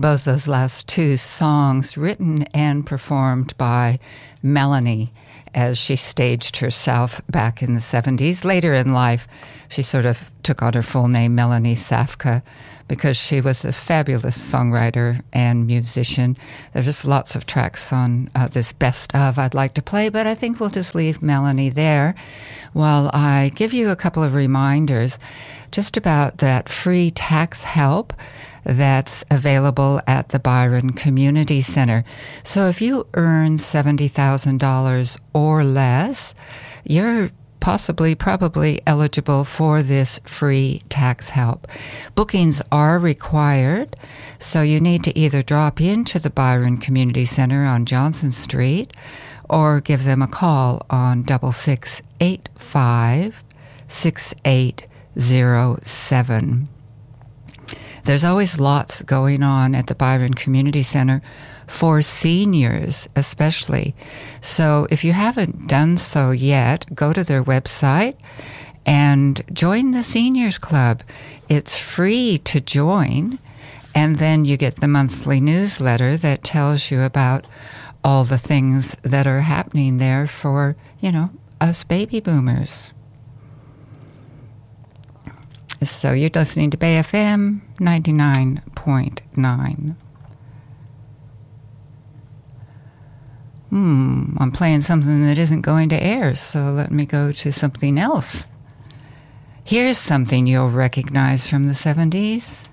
both those last two songs written and performed by Melanie as she staged herself back in the 70s. Later in life, she sort of took on her full name, Melanie Safka, because she was a fabulous songwriter and musician. There's lots of tracks on this best of I'd like to play, but I think we'll just leave Melanie there while I give you a couple of reminders just about that free tax help that's available at the Byron Community Center. So if you earn $70,000 or less, you're probably eligible for this free tax help. Bookings are required, so you need to either drop into the Byron Community Center on Johnson Street or give them a call on 6685-6807. There's always lots going on at the Byron Community Center for seniors especially. So if you haven't done so yet, go to their website and join the Seniors Club. It's free to join, and then you get the monthly newsletter that tells you about all the things that are happening there for, us baby boomers. So you're listening to Bay FM 99.9. I'm playing something that isn't going to air, so let me go to something else. Here's something you'll recognize from the 70s.